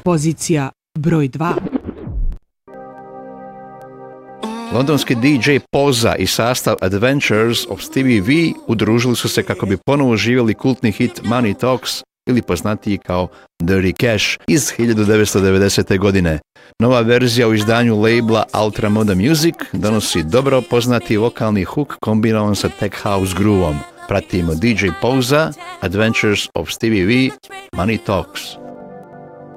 Pozicija broj 2. Londonski DJ Poza i sastav Adventures of Stevie V udružili su se kako bi ponovo živjeli kultni hit Money Talks ili poznatiji kao Dirty Cash iz 1990. godine. Nova verzija u izdanju labela Ultra Moda Music donosi dobro poznati vokalni hook kombinovan sa tech house groovom. Pratimo DJ Poza, Adventures of Stevie V, Money Talks.